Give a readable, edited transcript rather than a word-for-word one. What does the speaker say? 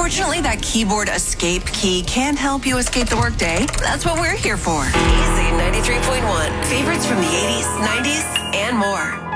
Unfortunately, that keyboard escape key can't help you escape the workday. That's what we're here for. Easy 93.1. Favorites from the 80s, 90s, and more.